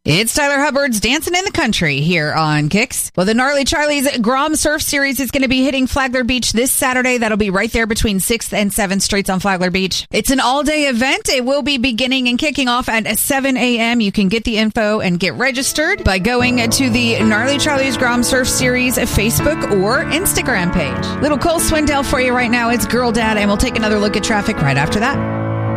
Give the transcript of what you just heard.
It's Tyler Hubbard's Dancing in the Country here on Kicks. Well, the Gnarly Charlie's Grom Surf Series is going to be hitting Flagler Beach this Saturday. That'll be right there between 6th and 7th Streets on Flagler Beach. It's an all-day event. It will be beginning and kicking off at 7 a.m. You can get the info and get registered by going to the Gnarly Charlie's Grom Surf Series Facebook or Instagram page. Little Cole Swindell for you right now. It's Girl Dad, and we'll take another look at traffic right after that.